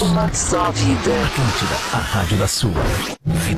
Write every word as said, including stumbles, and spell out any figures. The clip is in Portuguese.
Uma só vida. Atlântida, a rádio da sua vida.